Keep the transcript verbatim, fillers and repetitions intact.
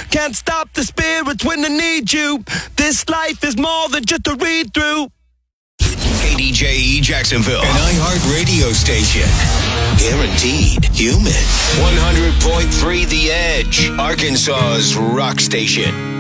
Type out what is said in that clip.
Can't stop the spirits when I need you. This life is more than just a read through. K D J E Jacksonville, an iHeart radio station. Guaranteed human. one hundred point three The Edge, Arkansas's rock station.